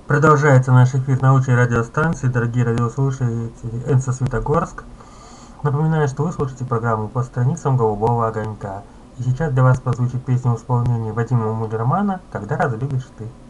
Продолжается наш эфир научной радиостанции, дорогие радиослушатели Энса Светогорск. Напоминаю, что вы слушаете программу по страницам Голубого огонька. И сейчас для вас прозвучит песня в исполнении Вадима Мулермана «Когда разлюбишь ты».